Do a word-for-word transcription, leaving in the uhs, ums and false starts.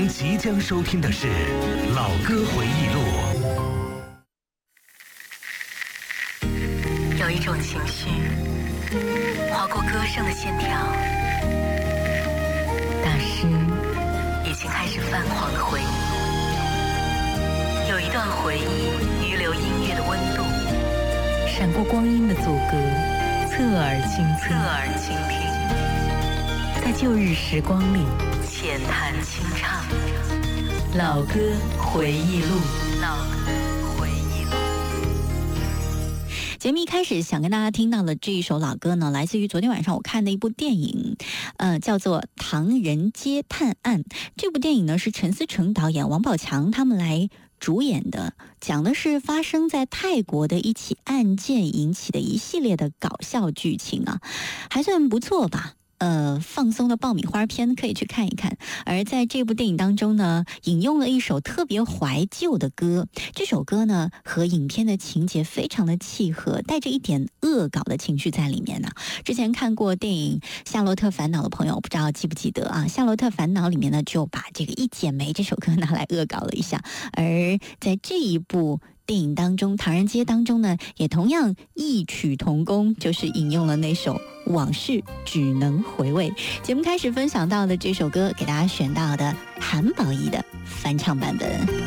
即将收听的是《老歌回忆录》。 有一种情绪划过歌声的线条，大师已经开始泛黄的回忆。有一段回忆遗留音乐的温度，闪过光阴的阻隔，侧耳倾听，侧耳倾听，在旧日时光里浅谈轻唱，老歌回忆录，老歌回忆录。 节目一开始想跟大家听到的这一首老歌呢，来自于昨天晚上我看的一部电影，呃，叫做《唐人街探案》。这部电影呢是陈思诚导演、王宝强他们来主演的，讲的是发生在泰国的一起案件引起的一系列的搞笑剧情啊，还算不错吧。呃，放松的爆米花片可以去看一看。而在这部电影当中呢，引用了一首特别怀旧的歌。这首歌呢，和影片的情节非常的契合，带着一点恶搞的情绪在里面呢。之前看过电影《夏洛特烦恼》的朋友，不知道记不记得啊？《夏洛特烦恼》里面呢，就把这个《一剪梅》这首歌拿来恶搞了一下。而在这一部电影当中，《唐人街》当中呢，也同样异曲同工，就是引用了那首《往事只能回味》。节目开始分享到的这首歌，给大家选到的韩宝仪的翻唱版本。